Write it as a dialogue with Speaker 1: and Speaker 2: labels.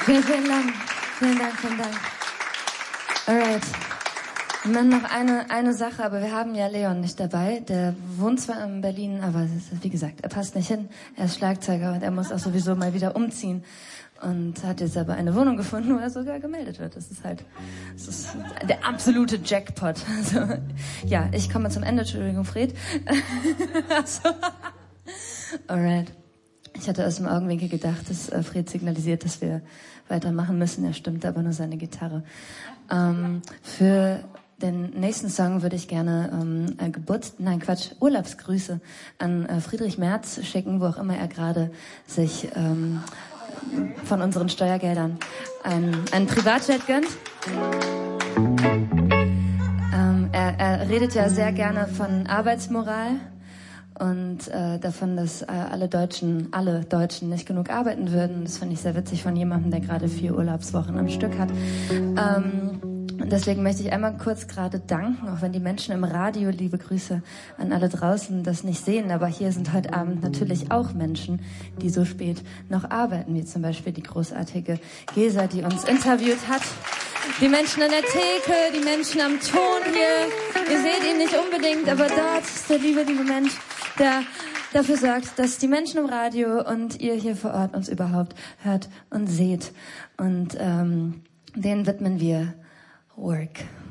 Speaker 1: Vielen, vielen Dank. Vielen Dank, vielen Dank. Alright. Wir machen noch eine Sache, aber wir haben ja Leon nicht dabei. Der wohnt zwar in Berlin, aber wie gesagt, er passt nicht hin. Er ist Schlagzeuger und er muss auch sowieso mal wieder umziehen. Und hat jetzt aber eine Wohnung gefunden, wo er sogar gemeldet wird. Das ist der absolute Jackpot. Also, ja, ich komme zum Ende. Entschuldigung, Fred. Also, alright. Ich hatte aus dem Augenwinkel gedacht, dass Fred signalisiert, dass wir weitermachen müssen. Er stimmt aber nur seine Gitarre. Für den nächsten Song würde ich gerne Urlaubsgrüße an Friedrich Merz schicken, wo auch immer er gerade sich von unseren Steuergeldern einen Privatjet gönnt. Er redet ja sehr gerne von Arbeitsmoral und davon, dass alle Deutschen nicht genug arbeiten würden. Das finde ich sehr witzig von jemandem, der gerade 4 Urlaubswochen am Stück hat. Und deswegen möchte ich einmal kurz gerade danken, auch wenn die Menschen im Radio, liebe Grüße an alle draußen, das nicht sehen, aber hier sind heute Abend natürlich auch Menschen, die so spät noch arbeiten, wie zum Beispiel die großartige Gesa, die uns interviewt hat. Die Menschen an der Theke, die Menschen am Ton hier. Ihr seht ihn nicht unbedingt, aber dort ist der liebe Mensch, der dafür sorgt, dass die Menschen im Radio und ihr hier vor Ort uns überhaupt hört und seht. Und den widmen wir Work.